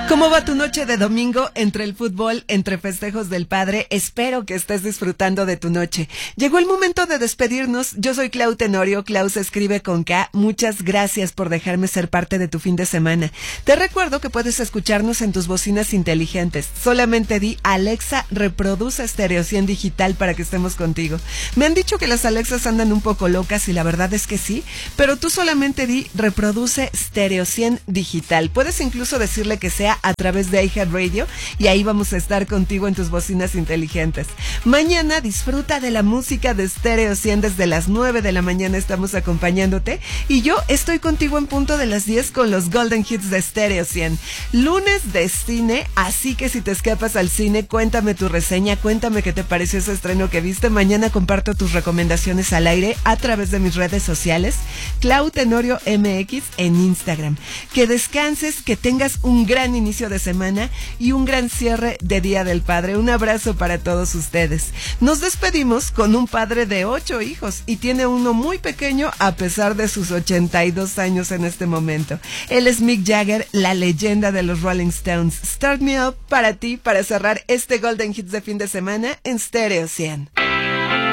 ¿Cómo va tu noche de domingo entre el fútbol, entre festejos del padre? Espero que estés disfrutando de tu noche. Llegó el momento de despedirnos. Yo soy Clau Tenorio, Clau se escribe con K. Muchas gracias por dejarme ser parte de tu fin de semana. Te recuerdo que puedes escucharnos en tus bocinas inteligentes. Solamente di Alexa, reproduce Stereo 100 digital para que estemos contigo. Me han dicho que las Alexas andan un poco locas y la verdad es que sí, pero tú solamente di reproduce Stereo 100 digital. Puedes incluso decirle que sea a través de iHeartRadio y ahí vamos a estar contigo en tus bocinas inteligentes. Mañana disfruta de la música de Stereo 100 desde las 9 de la mañana estamos acompañándote y yo estoy contigo en punto de las 10 con los Golden Hits de Stereo 100. Lunes de cine, así que si te escapas al cine, cuéntame tu reseña, cuéntame qué te pareció ese estreno que viste. Mañana comparto tus recomendaciones al aire a través de mis redes sociales, Clau Tenorio MX en Instagram. Que descanses, que tengas un gran inicio de semana y un gran cierre de Día del Padre. Un abrazo para todos ustedes. Nos despedimos con un padre de 8 hijos y tiene uno muy pequeño a pesar de sus 82 años en este momento. Él es Mick Jagger, la leyenda de los Rolling Stones. Start Me Up para ti, para cerrar este Golden Hits de fin de semana en Stereo 100.